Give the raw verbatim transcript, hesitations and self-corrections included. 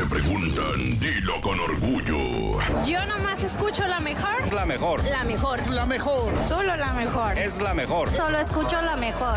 preguntan, dilo con orgullo. Yo nomás escucho la mejor. La mejor. La mejor. La mejor. Solo la mejor. Es la mejor. Solo escucho la mejor.